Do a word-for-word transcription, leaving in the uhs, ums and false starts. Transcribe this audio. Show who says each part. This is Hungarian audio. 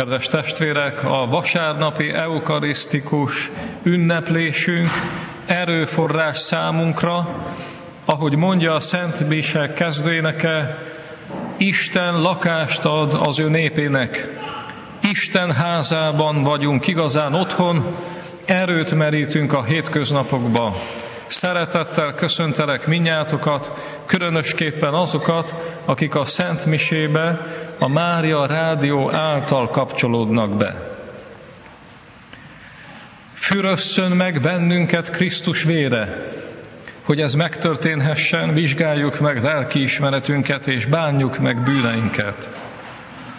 Speaker 1: Kedves testvérek, a vasárnapi eukarisztikus ünneplésünk erőforrás számunkra, ahogy mondja a Szent Mise kezdőéneke, Isten lakást ad az ő népének. Isten házában vagyunk igazán otthon, erőt merítünk a hétköznapokba. Szeretettel köszöntelek mindnyátokat, különösképpen azokat, akik a Szent Misébe a Mária Rádió által kapcsolódnak be. Fürösszön meg bennünket Krisztus vére, hogy ez megtörténhessen, vizsgáljuk meg lelkiismeretünket és bánjuk meg bűneinket.